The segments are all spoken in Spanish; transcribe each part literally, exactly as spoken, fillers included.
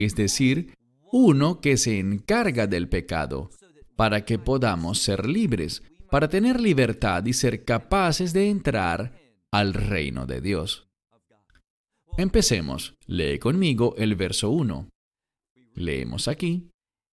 es decir, uno que se encarga del pecado, para que podamos ser libres, para tener libertad y ser capaces de entrar al reino de Dios. Empecemos. Lee conmigo el verso uno. Leemos aquí.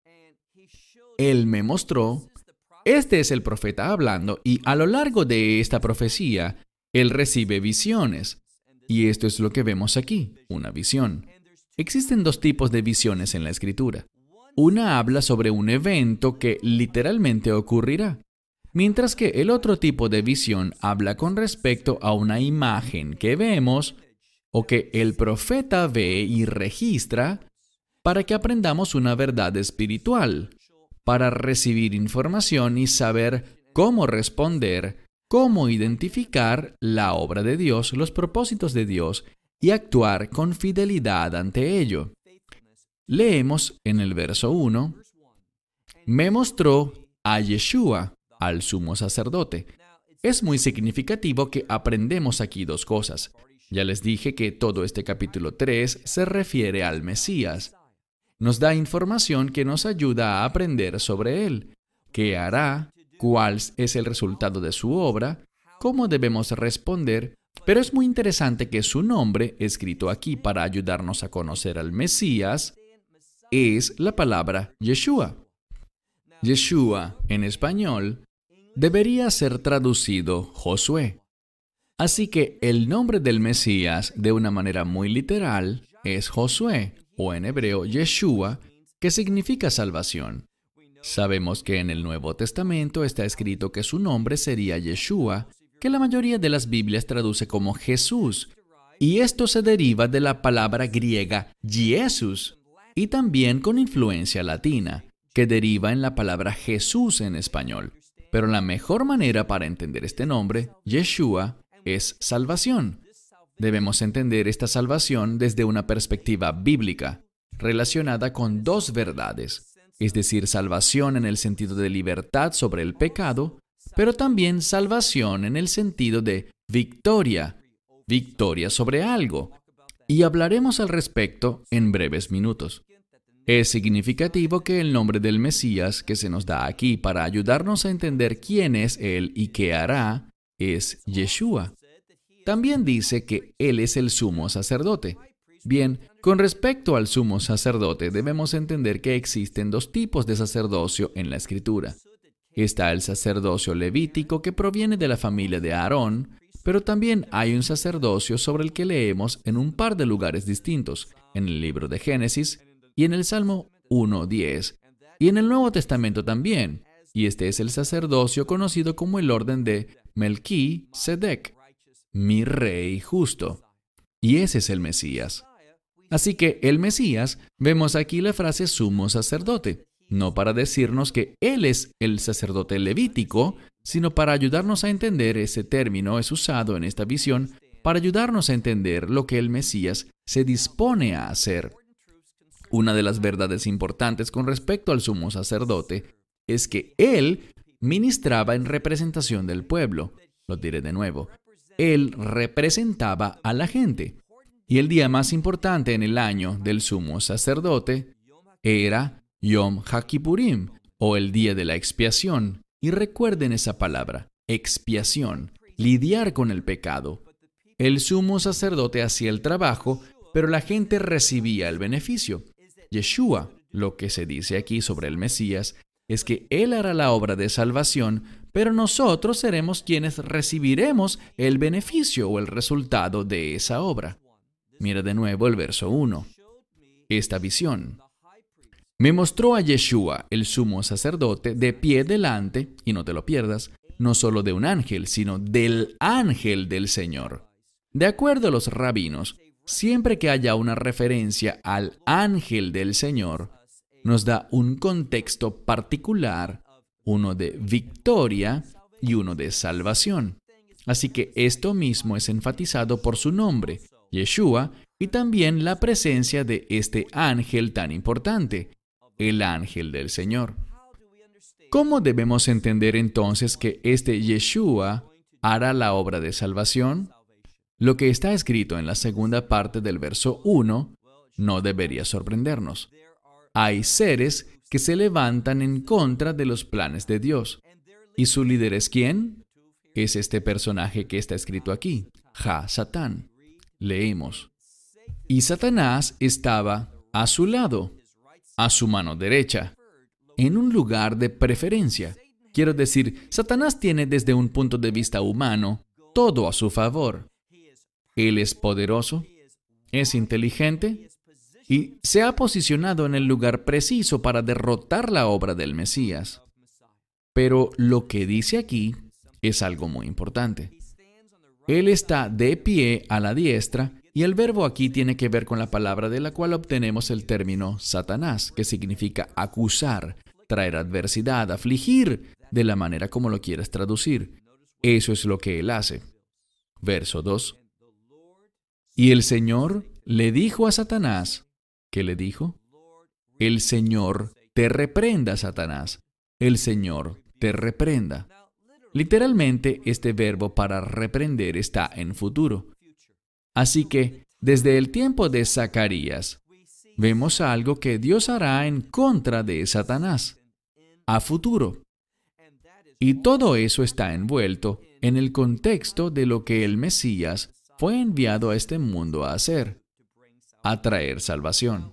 Él me mostró. Este es el profeta hablando, y a lo largo de esta profecía, él recibe visiones. Y esto es lo que vemos aquí, una visión. Existen dos tipos de visiones en la Escritura. Una habla sobre un evento que literalmente ocurrirá, mientras que el otro tipo de visión habla con respecto a una imagen que vemos o que el profeta ve y registra para que aprendamos una verdad espiritual, para recibir información y saber cómo responder, cómo identificar la obra de Dios, los propósitos de Dios y actuar con fidelidad ante ello. Leemos en el verso uno, me mostró a Yeshua, al sumo sacerdote. Es muy significativo que aprendemos aquí dos cosas. Ya les dije que todo este capítulo tres se refiere al Mesías. Nos da información que nos ayuda a aprender sobre Él, qué hará, cuál es el resultado de su obra, cómo debemos responder, pero es muy interesante que su nombre, escrito aquí para ayudarnos a conocer al Mesías, es la palabra Yeshua. Yeshua, en español, debería ser traducido Josué. Así que el nombre del Mesías, de una manera muy literal, es Josué, o en hebreo Yeshua, que significa salvación. Sabemos que en el Nuevo Testamento está escrito que su nombre sería Yeshua, que la mayoría de las Biblias traduce como Jesús, y esto se deriva de la palabra griega Jesús, y también con influencia latina, que deriva en la palabra Jesús en español. Pero la mejor manera para entender este nombre, Yeshua, es salvación. Debemos entender esta salvación desde una perspectiva bíblica, relacionada con dos verdades, es decir, salvación en el sentido de libertad sobre el pecado, pero también salvación en el sentido de victoria, victoria sobre algo. Y hablaremos al respecto en breves minutos. Es significativo que el nombre del Mesías que se nos da aquí para ayudarnos a entender quién es Él y qué hará, es Yeshua. También dice que Él es el sumo sacerdote. Bien, con respecto al sumo sacerdote, debemos entender que existen dos tipos de sacerdocio en la Escritura. Está el sacerdocio levítico que proviene de la familia de Aarón, pero también hay un sacerdocio sobre el que leemos en un par de lugares distintos, en el libro de Génesis y en el Salmo uno diez, y en el Nuevo Testamento también, y este es el sacerdocio conocido como el orden de Melquisedec, mi rey justo. Y ese es el Mesías. Así que el Mesías, vemos aquí la frase sumo sacerdote, no para decirnos que Él es el sacerdote levítico, sino para ayudarnos a entender ese término es usado en esta visión, para ayudarnos a entender lo que el Mesías se dispone a hacer. Una de las verdades importantes con respecto al sumo sacerdote es que Él ministraba en representación del pueblo. Lo diré de nuevo. Él representaba a la gente. Y el día más importante en el año del sumo sacerdote era Yom HaKippurim, o el día de la expiación. Y recuerden esa palabra, expiación, lidiar con el pecado. El sumo sacerdote hacía el trabajo, pero la gente recibía el beneficio. Yeshua, lo que se dice aquí sobre el Mesías, es que Él hará la obra de salvación, pero nosotros seremos quienes recibiremos el beneficio o el resultado de esa obra. Mira de nuevo el verso uno. Esta visión. Me mostró a Yeshua, el sumo sacerdote, de pie delante, y no te lo pierdas, no solo de un ángel, sino del ángel del Señor. De acuerdo a los rabinos, siempre que haya una referencia al ángel del Señor, nos da un contexto particular, uno de victoria y uno de salvación. Así que esto mismo es enfatizado por su nombre, Yeshua, y también la presencia de este ángel tan importante, el ángel del Señor. ¿Cómo debemos entender entonces que este Yeshua hará la obra de salvación? Lo que está escrito en la segunda parte del verso uno no debería sorprendernos. Hay seres que se levantan en contra de los planes de Dios. ¿Y su líder es quién? Es este personaje que está escrito aquí, Ja, Satán. Leemos. Y Satanás estaba a su lado, a su mano derecha, en un lugar de preferencia. Quiero decir, Satanás tiene desde un punto de vista humano todo a su favor. Él es poderoso, es inteligente y se ha posicionado en el lugar preciso para derrotar la obra del Mesías. Pero lo que dice aquí es algo muy importante. Él está de pie a la diestra y el verbo aquí tiene que ver con la palabra de la cual obtenemos el término Satanás, que significa acusar, traer adversidad, afligir, de la manera como lo quieras traducir. Eso es lo que él hace. Verso dos. Y el Señor le dijo a Satanás, ¿qué le dijo? El Señor te reprenda, Satanás. El Señor te reprenda. Literalmente, este verbo para reprender está en futuro. Así que, desde el tiempo de Zacarías, vemos algo que Dios hará en contra de Satanás, a futuro. Y todo eso está envuelto en el contexto de lo que el Mesías fue enviado a este mundo a hacer, a traer salvación.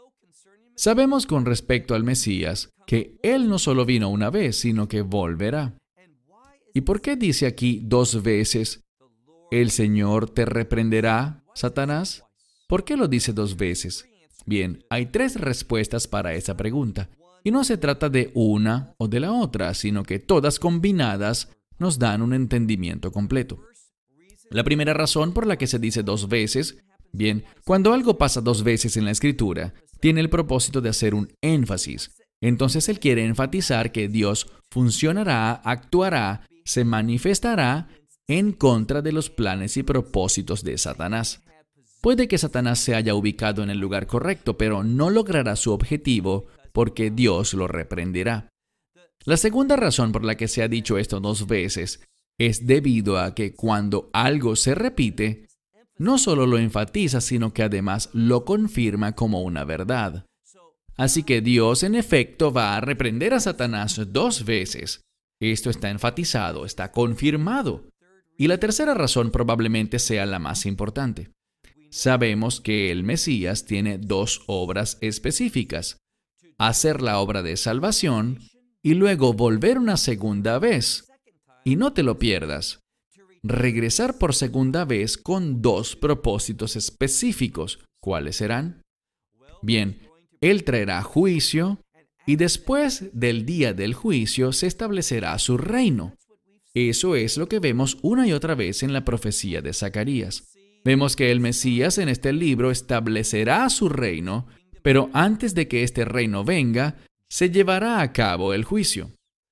Sabemos con respecto al Mesías que Él no solo vino una vez, sino que volverá. ¿Y por qué dice aquí dos veces, el Señor te reprenderá, Satanás? ¿Por qué lo dice dos veces? Bien, hay tres respuestas para esa pregunta. Y no se trata de una o de la otra, sino que todas combinadas nos dan un entendimiento completo. La primera razón por la que se dice dos veces, bien, cuando algo pasa dos veces en la Escritura, tiene el propósito de hacer un énfasis. Entonces él quiere enfatizar que Dios funcionará, actuará, se manifestará en contra de los planes y propósitos de Satanás. Puede que Satanás se haya ubicado en el lugar correcto, pero no logrará su objetivo porque Dios lo reprenderá. La segunda razón por la que se ha dicho esto dos veces es debido a que cuando algo se repite, no solo lo enfatiza, sino que además lo confirma como una verdad. Así que Dios, en efecto, va a reprender a Satanás dos veces. Esto está enfatizado, está confirmado. Y la tercera razón probablemente sea la más importante. Sabemos que el Mesías tiene dos obras específicas: hacer la obra de salvación y luego volver una segunda vez. Y no te lo pierdas. Regresar por segunda vez con dos propósitos específicos. ¿Cuáles serán? Bien, Él traerá juicio y después del día del juicio se establecerá su reino. Eso es lo que vemos una y otra vez en la profecía de Zacarías. Vemos que el Mesías en este libro establecerá su reino, pero antes de que este reino venga, se llevará a cabo el juicio.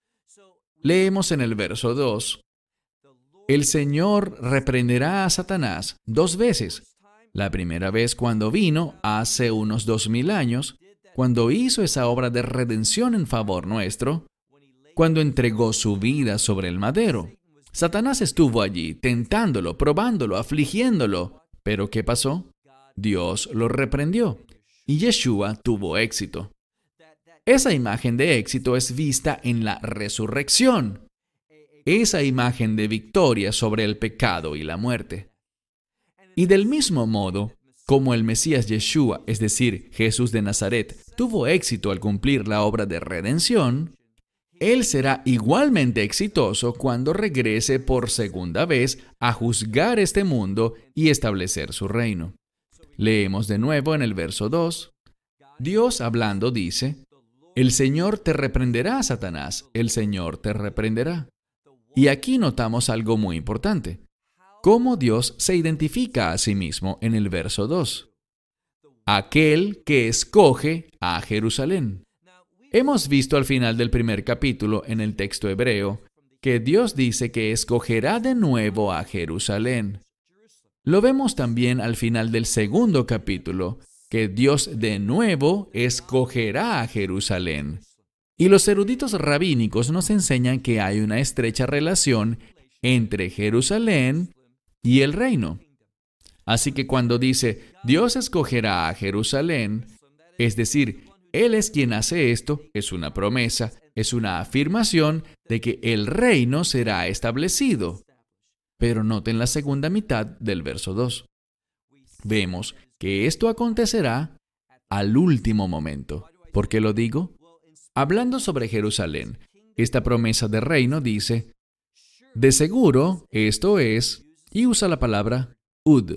Leemos en el verso dos. El Señor reprenderá a Satanás dos veces. La primera vez cuando vino, hace unos dos mil años, cuando hizo esa obra de redención en favor nuestro, cuando entregó su vida sobre el madero. Satanás estuvo allí, tentándolo, probándolo, afligiéndolo. ¿Pero qué pasó? Dios lo reprendió y Yeshua tuvo éxito. Esa imagen de éxito es vista en la resurrección. Esa imagen de victoria sobre el pecado y la muerte. Y del mismo modo, como el Mesías Yeshua, es decir, Jesús de Nazaret, tuvo éxito al cumplir la obra de redención, Él será igualmente exitoso cuando regrese por segunda vez a juzgar este mundo y establecer su reino. Leemos de nuevo en el verso dos. Dios hablando dice, el Señor te reprenderá, Satanás, el Señor te reprenderá. Y aquí notamos algo muy importante. Cómo Dios se identifica a sí mismo en el verso dos. Aquel que escoge a Jerusalén. Hemos visto al final del primer capítulo en el texto hebreo que Dios dice que escogerá de nuevo a Jerusalén. Lo vemos también al final del segundo capítulo, que Dios de nuevo escogerá a Jerusalén. Y los eruditos rabínicos nos enseñan que hay una estrecha relación entre Jerusalén y el reino. Así que cuando dice, Dios escogerá a Jerusalén, es decir, Él es quien hace esto, es una promesa, es una afirmación de que el reino será establecido. Pero noten la segunda mitad del verso dos. Vemos que esto acontecerá al último momento. ¿Por qué lo digo? Hablando sobre Jerusalén, esta promesa de reino dice, de seguro, esto es, y usa la palabra ud.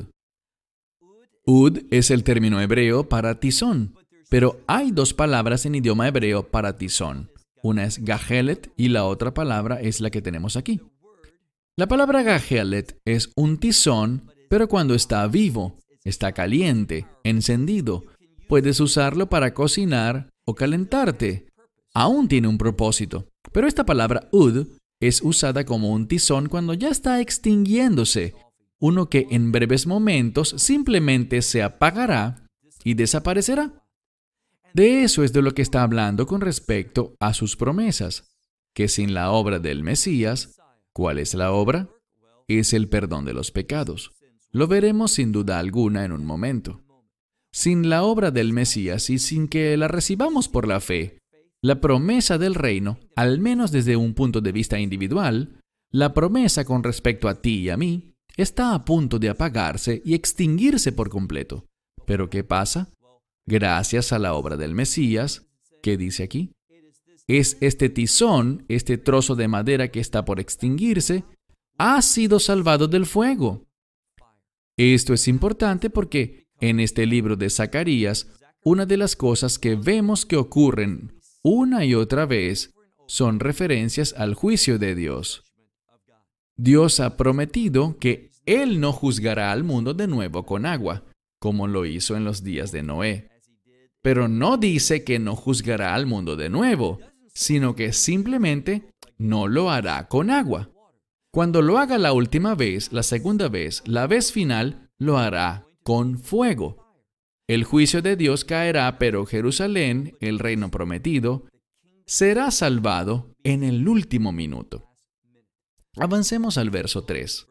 Ud es el término hebreo para tizón, pero hay dos palabras en idioma hebreo para tizón. Una es gahelet y la otra palabra es la que tenemos aquí. La palabra gahelet es un tizón, pero cuando está vivo, está caliente, encendido. Puedes usarlo para cocinar o calentarte. Aún tiene un propósito. Pero esta palabra ud es usada como un tizón cuando ya está extinguiéndose. Uno que en breves momentos simplemente se apagará y desaparecerá. De eso es de lo que está hablando con respecto a sus promesas, que sin la obra del Mesías, ¿cuál es la obra? Es el perdón de los pecados. Lo veremos sin duda alguna en un momento. Sin la obra del Mesías y sin que la recibamos por la fe, la promesa del reino, al menos desde un punto de vista individual, la promesa con respecto a ti y a mí, está a punto de apagarse y extinguirse por completo. ¿Pero qué pasa? Gracias a la obra del Mesías, ¿qué dice aquí? Es este tizón, este trozo de madera que está por extinguirse, ha sido salvado del fuego. Esto es importante porque en este libro de Zacarías, una de las cosas que vemos que ocurren una y otra vez son referencias al juicio de Dios. Dios ha prometido que Él no juzgará al mundo de nuevo con agua, como lo hizo en los días de Noé. Pero no dice que no juzgará al mundo de nuevo, sino que simplemente no lo hará con agua. Cuando lo haga la última vez, la segunda vez, la vez final, lo hará con fuego. El juicio de Dios caerá, pero Jerusalén, el reino prometido, será salvado en el último minuto. Avancemos al verso tres.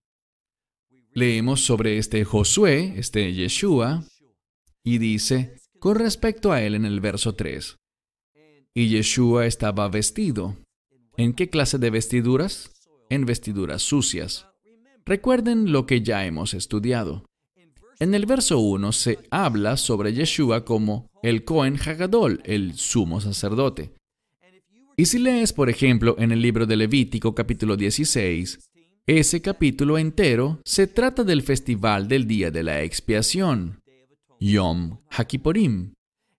Leemos sobre este Josué, este Yeshua, y dice, con respecto a él en el verso tres, y Yeshua estaba vestido. ¿En qué clase de vestiduras? En vestiduras sucias. Recuerden lo que ya hemos estudiado. En el verso uno se habla sobre Yeshua como el Cohen Hagadol, el sumo sacerdote. Y si lees, por ejemplo, en el libro de Levítico capítulo dieciséis, ese capítulo entero se trata del festival del día de la expiación, Yom HaKippurim.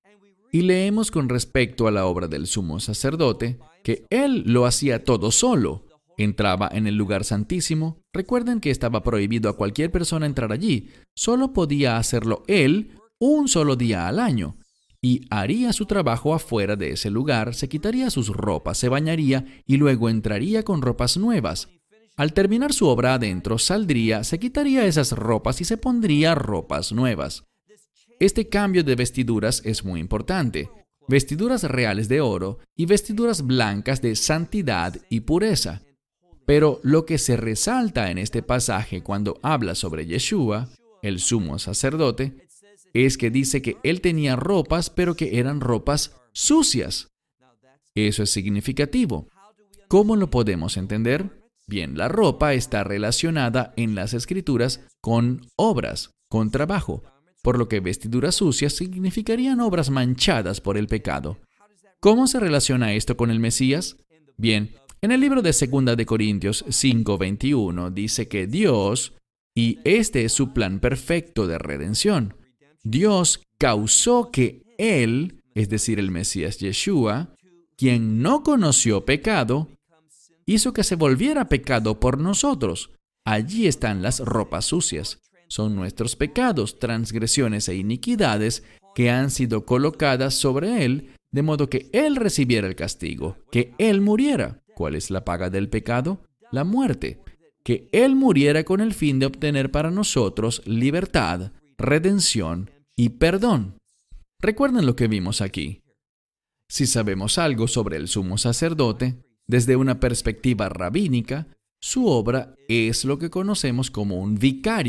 Y leemos con respecto a la obra del sumo sacerdote que él lo hacía todo solo. Entraba en el lugar santísimo. Recuerden que estaba prohibido a cualquier persona entrar allí. Solo podía hacerlo él un solo día al año. Y haría su trabajo afuera de ese lugar, se quitaría sus ropas, se bañaría y luego entraría con ropas nuevas. Al terminar su obra adentro, saldría, se quitaría esas ropas y se pondría ropas nuevas. Este cambio de vestiduras es muy importante. Vestiduras reales de oro y vestiduras blancas de santidad y pureza. Pero lo que se resalta en este pasaje cuando habla sobre Yeshua, el sumo sacerdote, es que dice que él tenía ropas, pero que eran ropas sucias. Eso es significativo. ¿Cómo lo podemos entender? Bien, la ropa está relacionada en las Escrituras con obras, con trabajo, por lo que vestiduras sucias significarían obras manchadas por el pecado. ¿Cómo se relaciona esto con el Mesías? Bien, en el libro de Segunda de Corintios cinco veintiuno dice que Dios, y este es su plan perfecto de redención, Dios causó que Él, es decir, el Mesías Yeshua, quien no conoció pecado, hizo que se volviera pecado por nosotros. Allí están las ropas sucias. Son nuestros pecados, transgresiones e iniquidades que han sido colocadas sobre Él, de modo que Él recibiera el castigo, que Él muriera. ¿Cuál es la paga del pecado? La muerte. Que Él muriera con el fin de obtener para nosotros libertad, redención y perdón. Recuerden lo que vimos aquí. Si sabemos algo sobre el sumo sacerdote, desde una perspectiva rabínica, su obra es lo que conocemos como un vicario.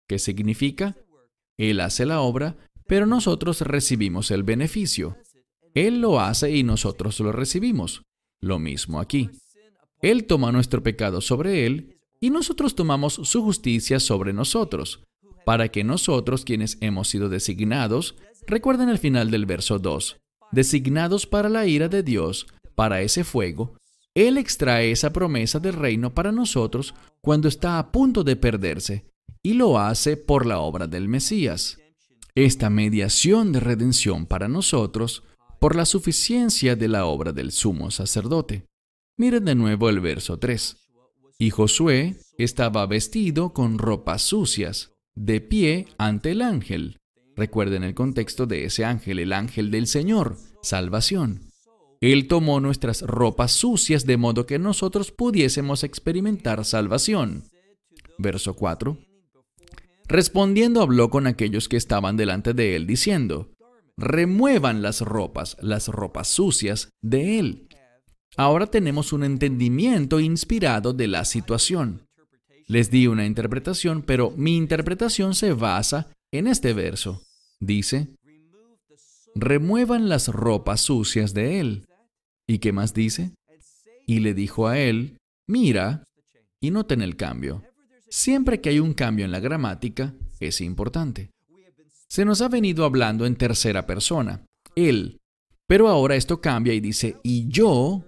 ¿Qué significa? Él hace la obra, pero nosotros recibimos el beneficio. Él lo hace y nosotros lo recibimos. Lo mismo aquí. Él toma nuestro pecado sobre Él y nosotros tomamos su justicia sobre nosotros, para que nosotros, quienes hemos sido designados, recuerden el final del verso dos, designados para la ira de Dios, para ese fuego, Él extrae esa promesa del reino para nosotros cuando está a punto de perderse, y lo hace por la obra del Mesías. Esta mediación de redención para nosotros, por la suficiencia de la obra del sumo sacerdote. Miren de nuevo el verso tres. Y Josué estaba vestido con ropas sucias, de pie ante el ángel. Recuerden el contexto de ese ángel, el ángel del Señor, salvación. Él tomó nuestras ropas sucias de modo que nosotros pudiésemos experimentar salvación. Verso cuatro. Respondiendo habló con aquellos que estaban delante de él, diciendo, remuevan las ropas, las ropas sucias de él. Ahora tenemos un entendimiento inspirado de la situación. Les di una interpretación, pero mi interpretación se basa en este verso. Dice, remuevan las ropas sucias de él. ¿Y qué más dice? Y le dijo a él, mira, y noten el cambio. Siempre que hay un cambio en la gramática, es importante. Se nos ha venido hablando en tercera persona, él, pero ahora esto cambia y dice, y yo,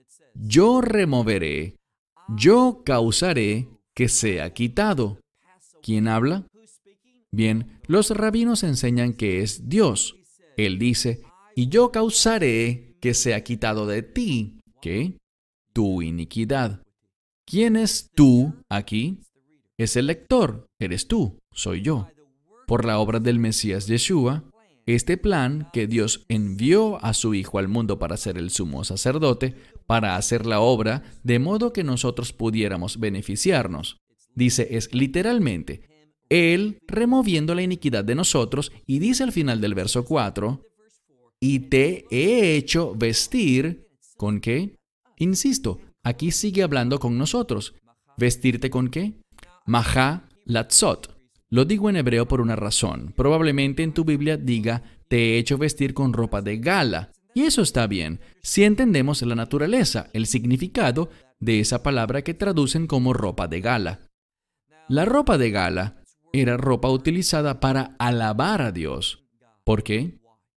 yo removeré, yo causaré que sea quitado. ¿Quién habla? Bien, los rabinos enseñan que es Dios. Él dice, y yo causaré que sea quitado de ti, ¿qué? Tu iniquidad. ¿Quién es tú aquí? Es el lector, eres tú, soy yo. Por la obra del Mesías Yeshua, este plan que Dios envió a su Hijo al mundo para ser el sumo sacerdote, para hacer la obra de modo que nosotros pudiéramos beneficiarnos. Dice, es literalmente, Él removiendo la iniquidad de nosotros, y dice al final del verso cuatro, y te he hecho vestir, ¿con qué? Insisto, aquí sigue hablando con nosotros. ¿Vestirte con qué? Mahá latzot. Lo digo en hebreo por una razón. Probablemente en tu Biblia diga, te he hecho vestir con ropa de gala. Y eso está bien, si entendemos la naturaleza, el significado de esa palabra que traducen como ropa de gala. La ropa de gala era ropa utilizada para alabar a Dios. ¿Por qué?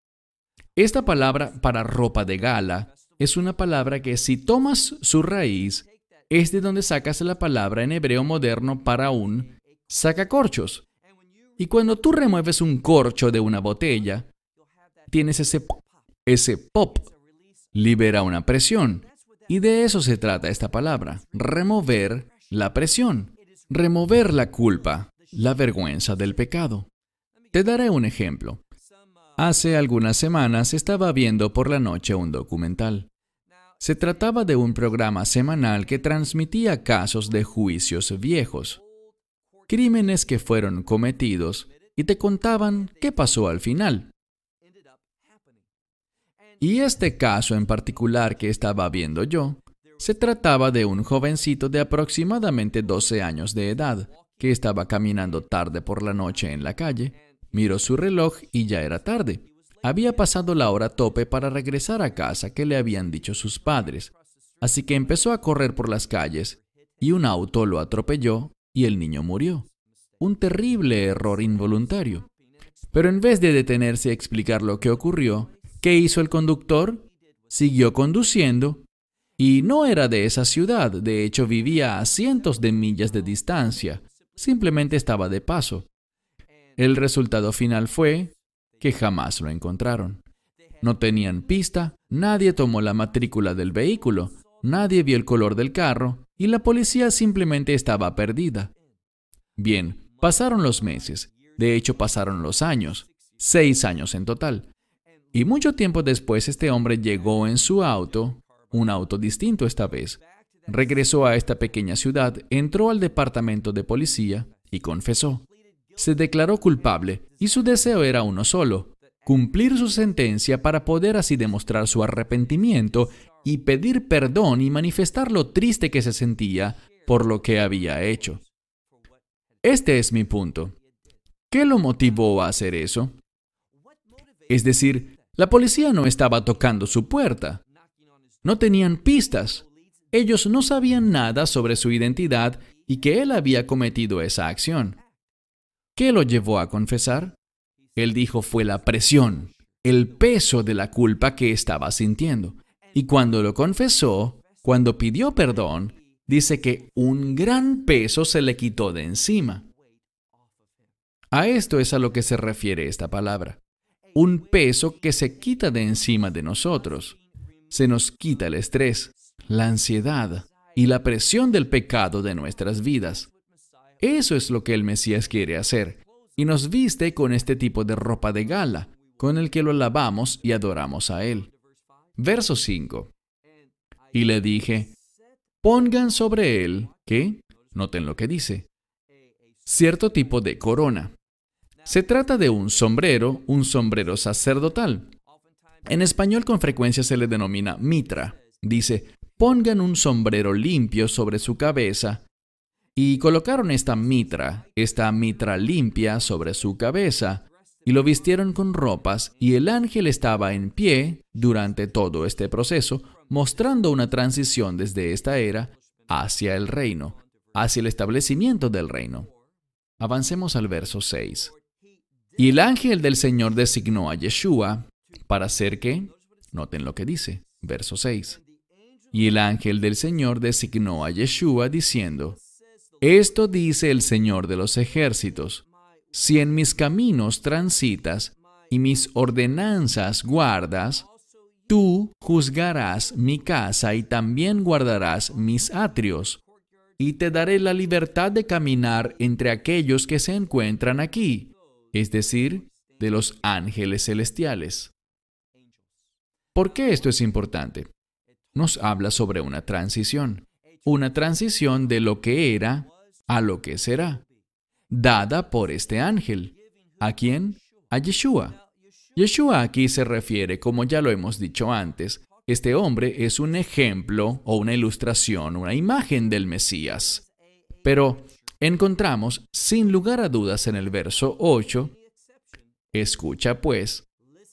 Esta palabra para ropa de gala es una palabra que si tomas su raíz, es de donde sacas la palabra en hebreo moderno para un sacacorchos. Y cuando tú remueves un corcho de una botella, tienes ese pop, ese pop, libera una presión. Y de eso se trata esta palabra, remover la presión, remover la culpa, la vergüenza del pecado. Te daré un ejemplo. Hace algunas semanas estaba viendo por la noche un documental. Se trataba de un programa semanal que transmitía casos de juicios viejos, crímenes que fueron cometidos y te contaban qué pasó al final. Y este caso en particular que estaba viendo yo, se trataba de un jovencito de aproximadamente doce años de edad que estaba caminando tarde por la noche en la calle, miró su reloj y ya era tarde. Había pasado la hora tope para regresar a casa que le habían dicho sus padres, así que empezó a correr por las calles y un auto lo atropelló y el niño murió. Un terrible error involuntario. Pero en vez de detenerse a explicar lo que ocurrió, ¿qué hizo el conductor? Siguió conduciendo y no era de esa ciudad, de hecho vivía a cientos de millas de distancia, simplemente estaba de paso. El resultado final fue que jamás lo encontraron. No tenían pista, nadie tomó la matrícula del vehículo, nadie vio el color del carro y la policía simplemente estaba perdida. Bien, pasaron los meses, de hecho pasaron los años, seis años en total. Y mucho tiempo después este hombre llegó en su auto, un auto distinto esta vez. Regresó a esta pequeña ciudad, entró al departamento de policía y confesó. Se declaró culpable y su deseo era uno solo, cumplir su sentencia para poder así demostrar su arrepentimiento y pedir perdón y manifestar lo triste que se sentía por lo que había hecho. Este es mi punto. ¿Qué lo motivó a hacer eso? Es decir, la policía no estaba tocando su puerta. No tenían pistas. Ellos no sabían nada sobre su identidad y que él había cometido esa acción. ¿Qué lo llevó a confesar? Él dijo fue la presión, el peso de la culpa que estaba sintiendo. Y cuando lo confesó, cuando pidió perdón, dice que un gran peso se le quitó de encima. A esto es a lo que se refiere esta palabra. Un peso que se quita de encima de nosotros. Se nos quita el estrés, la ansiedad y la presión del pecado de nuestras vidas. Eso es lo que el Mesías quiere hacer. Y nos viste con este tipo de ropa de gala, con el que lo alabamos y adoramos a Él. Verso cinco. Y le dije, pongan sobre él, ¿qué? Noten lo que dice. Cierto tipo de corona. Se trata de un sombrero, un sombrero sacerdotal. En español con frecuencia se le denomina mitra. Dice, pongan un sombrero limpio sobre su cabeza. Y colocaron esta mitra, esta mitra limpia sobre su cabeza, y lo vistieron con ropas, y el ángel estaba en pie durante todo este proceso, mostrando una transición desde esta era hacia el reino, hacia el establecimiento del reino. Avancemos al verso seis. Y el ángel del Señor designó a Yeshua para hacer ¿qué? Noten lo que dice, verso seis. Y el ángel del Señor designó a Yeshua diciendo, esto dice el Señor de los ejércitos, si en mis caminos transitas y mis ordenanzas guardas, tú juzgarás mi casa y también guardarás mis atrios, y te daré la libertad de caminar entre aquellos que se encuentran aquí, es decir, de los ángeles celestiales. ¿Por qué esto es importante? Nos habla sobre una transición, una transición de lo que era a lo que será, dada por este ángel. ¿A quién? A Yeshua. Yeshua aquí se refiere, como ya lo hemos dicho antes, este hombre es un ejemplo o una ilustración, una imagen del Mesías. Pero encontramos, sin lugar a dudas en el verso ocho, escucha pues,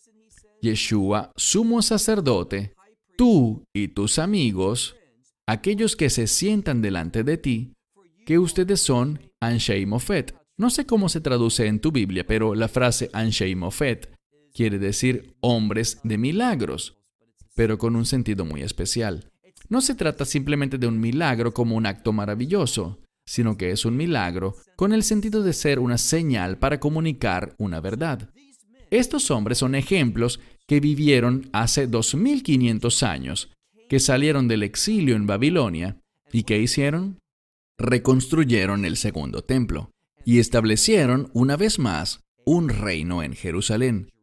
Yeshua, sumo sacerdote, tú y tus amigos, aquellos que se sientan delante de ti, que ustedes son Anshei Mofet. No sé cómo se traduce en tu Biblia, pero la frase Anshei Mofet quiere decir hombres de milagros, pero con un sentido muy especial. No se trata simplemente de un milagro como un acto maravilloso, sino que es un milagro con el sentido de ser una señal para comunicar una verdad. Estos hombres son ejemplos que vivieron hace dos mil quinientos años, que salieron del exilio en Babilonia, ¿y qué hicieron? Reconstruyeron el segundo templo y establecieron una vez más un reino en Jerusalén.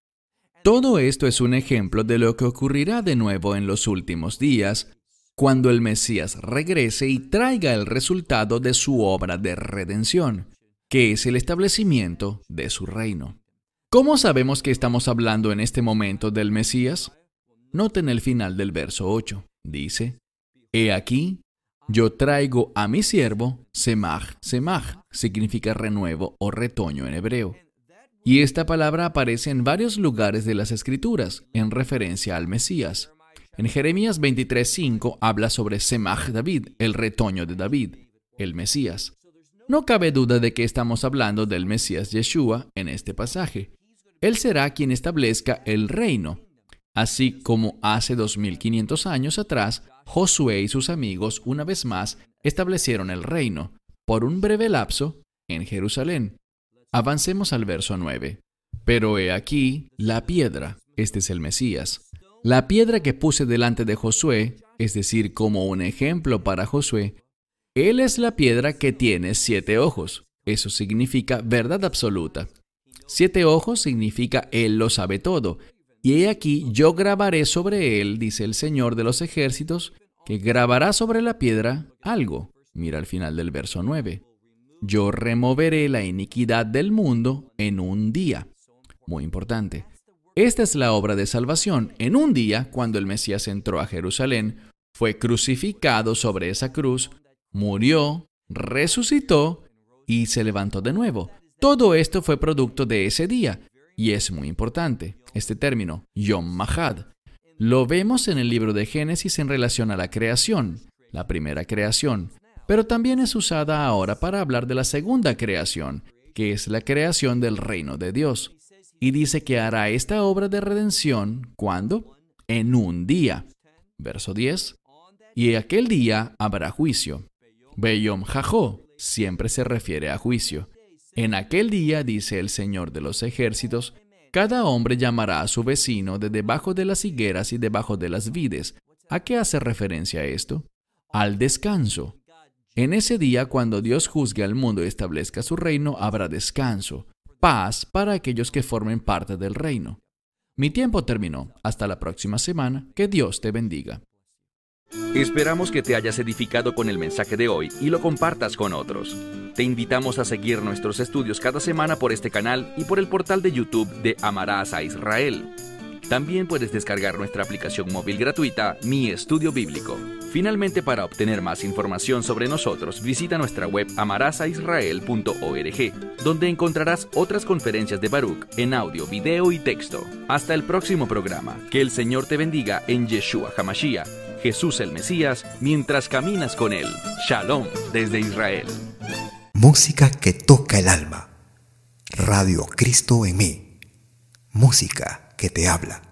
Todo esto es un ejemplo de lo que ocurrirá de nuevo en los últimos días, cuando el Mesías regrese y traiga el resultado de su obra de redención, que es el establecimiento de su reino. ¿Cómo sabemos que estamos hablando en este momento del Mesías? Noten el final del verso ocho. Dice, He aquí, yo traigo a mi siervo, Semaj. Semaj significa renuevo o retoño en hebreo. Y esta palabra aparece en varios lugares de las Escrituras, en referencia al Mesías. En Jeremías veintitrés cinco habla sobre Semaj David, el retoño de David, el Mesías. No cabe duda de que estamos hablando del Mesías Yeshua en este pasaje. Él será quien establezca el reino, así como hace dos mil quinientos años atrás, Josué y sus amigos una vez más establecieron el reino, por un breve lapso, en Jerusalén. Avancemos al verso nueve. Pero he aquí la piedra, este es el Mesías. La piedra que puse delante de Josué, es decir, como un ejemplo para Josué, él es la piedra que tiene siete ojos. Eso significa verdad absoluta. Siete ojos significa Él lo sabe todo. Y he aquí yo grabaré sobre él, dice el Señor de los ejércitos, que grabará sobre la piedra algo. Mira al final del verso nueve. Yo removeré la iniquidad del mundo en un día. Muy importante. Esta es la obra de salvación. En un día, cuando el Mesías entró a Jerusalén, fue crucificado sobre esa cruz, murió, resucitó y se levantó de nuevo. Todo esto fue producto de ese día, y es muy importante, este término, Yom Ha'ad. Lo vemos en el libro de Génesis en relación a la creación, la primera creación, pero también es usada ahora para hablar de la segunda creación, que es la creación del reino de Dios. Y dice que hará esta obra de redención, ¿cuándo? En un día. Verso diez. Y aquel día habrá juicio. Beyom Jajó siempre se refiere a juicio. En aquel día, dice el Señor de los ejércitos, cada hombre llamará a su vecino de debajo de las higueras y debajo de las vides. ¿A qué hace referencia esto? Al descanso. En ese día, cuando Dios juzgue al mundo y establezca su reino, habrá descanso, paz para aquellos que formen parte del reino. Mi tiempo terminó. Hasta la próxima semana. Que Dios te bendiga. Esperamos que te hayas edificado con el mensaje de hoy y lo compartas con otros. Te invitamos a seguir nuestros estudios cada semana por este canal y por el portal de YouTube de Amarás a Israel. También puedes descargar nuestra aplicación móvil gratuita, Mi Estudio Bíblico. Finalmente, para obtener más información sobre nosotros, visita nuestra web amarás a israel punto org, donde encontrarás otras conferencias de Baruch en audio, video y texto. Hasta el próximo programa. Que el Señor te bendiga en Yeshua HaMashiach, Jesús el Mesías, mientras caminas con Él. Shalom desde Israel. Música que toca el alma. Radio Cristo en mí. Música que te habla.